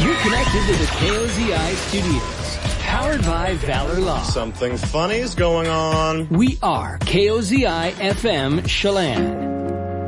You're connected to the KOZI studios, powered by Valor Law. Something funny is going on. We are KOZI FM Chelan.